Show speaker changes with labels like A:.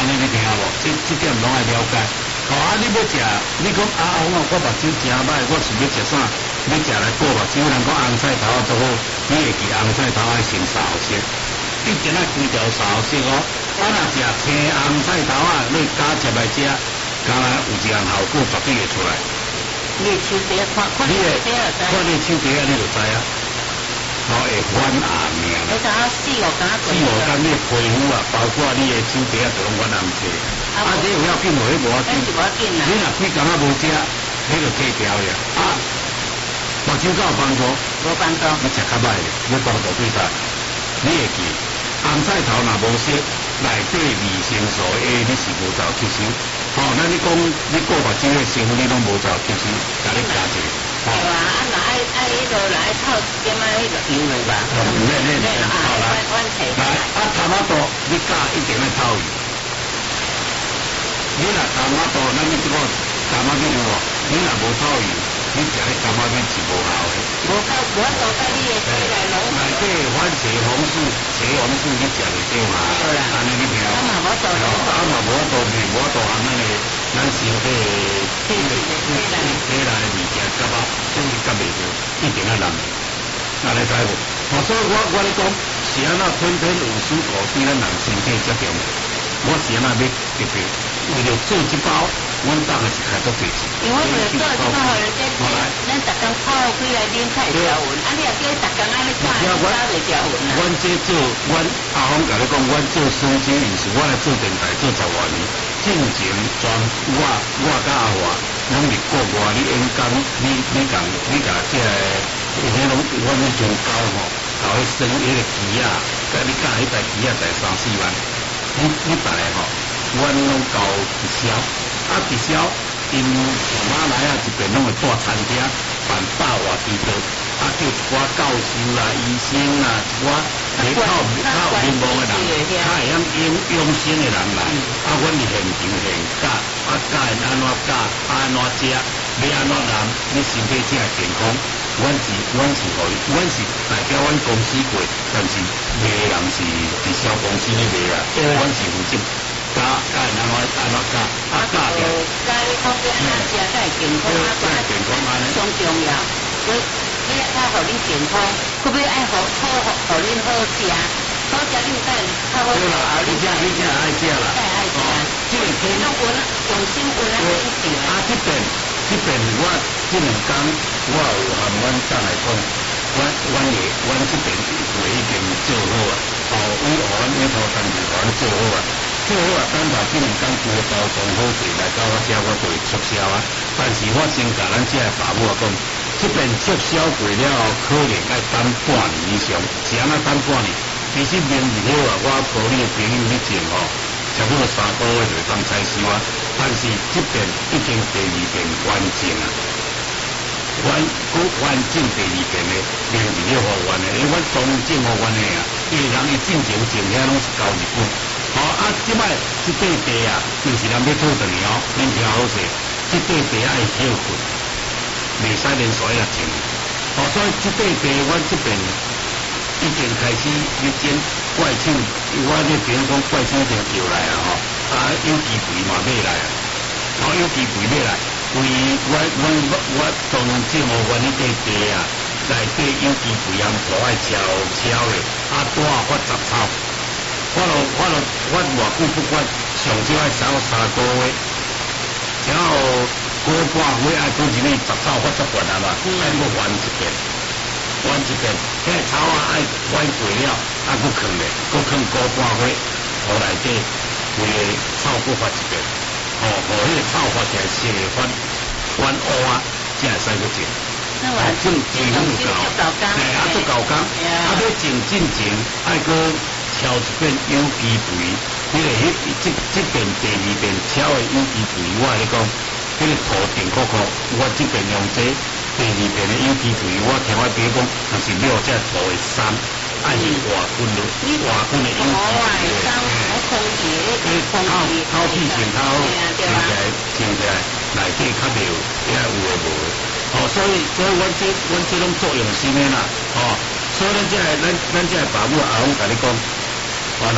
A: 尼你听无？这点拢爱了解。哦，你要食，你讲我目睭真歹，我是要食啥？要食来过目睭，人讲红菜头啊，都好，你会记红菜头爱先烧色，一定爱规条烧色哦。若食青红菜头啊，你加接来食，敢若有一项效果绝对会出来。
B: 你手底看你手底就知。
A: 看你手底啊，你就知啊。会反癌命。
B: 你知影4-5天
A: 你的皮肤啊，包括你的手底啊，就拢反癌色。这有要紧无？迄无要紧。你若几工啊无食，迄就过掉了。目睭敢有帮助？
B: 无帮助。
A: 你食较歹咧，你帮助对啥？你会记红菜头若无色，内底维生素 A 你是无照吸收。那你讲你过目睭的成分你拢无照吸收，甲你加一个。
B: 对啊，若爱迄落来透点仔迄个油了吧？
A: 好啦，来头仔肚你加一定要透油。你若头仔肚，咱你这个头仔面有无？你若无透油，你食迄头仔面是无效的。
B: 无透到你的体内拢。
A: 内底反茄红素、茄红素你食袂着嘛？安尼你听。
B: 嘛无法度。
A: 无法度按咱身体体内的物件甲我总是甲袂着，一定要让。安尼知无？所以我咧讲，是安怎偏有思考对咱人身体遮重要。我是安怎要特别为了做一包，阮当然是开足侪钱。
B: 因为为了做一包，互人家咱逐工泡开来啉才会条纹，你若叫伊逐工安尼干，早袂条纹啦。
A: 阮这做，阮阿峰甲你讲，阮做生机饮食，我来做电台做10多年，进前全我甲阿华，拢是国外你演讲，你甲这迄拢阮迄阵交吼，交迄生迄个机啊，甲你教迄台机啊，才3-4万。你大个吼，阮拢交直销，直销因马来啊这边拢会带餐厅办百外之多，叫一寡教授啦、医生啦，一寡靠面膜的人，较会用心的人来，阮是现场现教，教因安怎教，安怎食，要安怎làm，你身体才会健康。阮是代表阮公司过，但是卖人是直销公司咧卖啊，阮是负责教因安怎教，教着。
B: 教你讲要安怎食才会健康，上重要。你要互你健康，可要爱互恁好食，好食你才较好食。
A: 你才爱食啦。
B: 这个可以用心温来食。
A: 这边我这2天我有和阮等来讲，阮这边已经做好啊，阮委托单位甲阮做好啊，等到这2天规包装好势来到我遮，我就会促销啊。但是我先甲咱这爸母讲，这边促销过了后，可能要等半年以上，是安怎等半年？其实明日好啊，我抱你的朋友去种吼。差不多3个月就当采收啊，但是这边已经第2遍完整啊，完整第2遍的名字了互阮的，因为阮当证互阮的啊，因为人伊进前种遐拢是交日本，即摆这块地啊，就是咱要做长哦，恁听好势，这块地爱休困，袂使连续来种，所以这块地阮这边已经开始要种。怪兽，我这比如讲怪兽就叫来啊有机肥嘛买来啊，有机肥买来，我当这么阮迄块地啊，内底有机肥含土爱悄的，大发杂草，我偌久不管，上少爱3个月，然后过半月爱过入去杂草发杂惯啊嘛，爱搁还一遍。迄个草啊爱歪过了，搁放咧，搁放5半月，互内底规个草搁发一遍，互迄个草发起来生翻乌啊，才会使去种。种几分有够，足够工。要种进前，爱搁挑一遍有机肥，这边第2遍挑的有机肥，我跟你讲，迄个土定酷，我这边用这。第2遍的有机肥，我听我爸讲，若是料这土的3，爱是外滚的，外滚的有机肥。透气性较好，听起来内底较袂有遐有诶无诶。所以阮这拢作用是咩啦？所以咱这爸母阿公甲你讲。